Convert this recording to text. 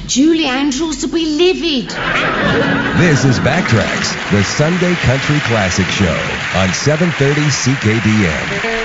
Julie Andrews will be livid. This is Backtracks, the Sunday Country Classic Show on 730 CKDM.